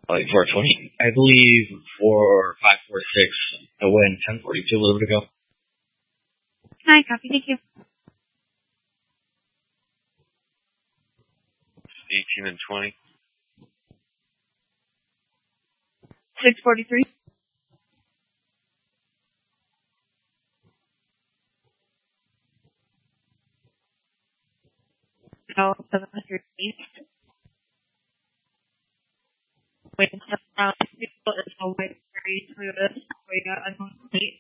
Like 420. I believe for 546, I went 1042 a little bit ago. Hi, copy. Thank you. 18 and 20. 643. No, 700 east. Waiting for people is a white gray Toyota Sequoia unknown plate.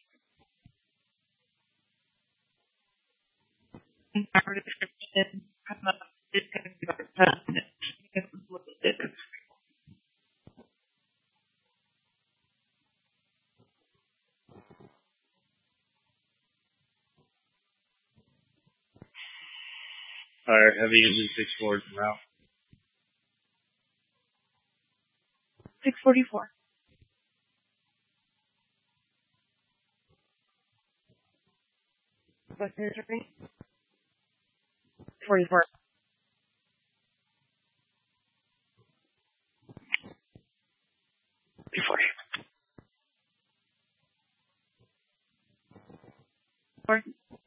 And our description is going to be about 7 minutes. Alright, heavy engine 6 4 route. 644. What's the rate? 44. Four.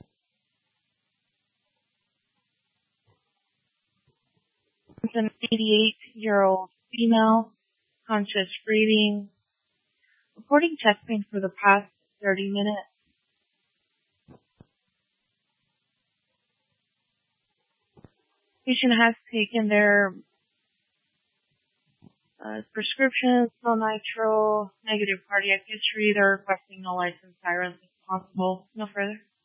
It's an 88-year-old female, conscious breathing, reporting chest pain for the past 30 minutes. Patient has taken their prescriptions, no nitro, negative cardiac history. They're requesting no license sirens if possible. No further.